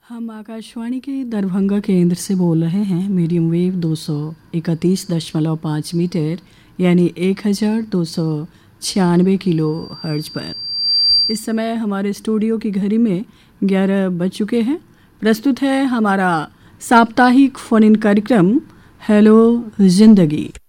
हम आकाशवाणी के दरभंगा केंद्र से बोल रहे हैं। मीडियम वेव 231.5 मीटर यानी 1296 किलो हर्ज पर। इस समय हमारे स्टूडियो की घड़ी में 11 बज चुके हैं। प्रस्तुत है हमारा साप्ताहिक फोन इन कार्यक्रम हेलो जिंदगी।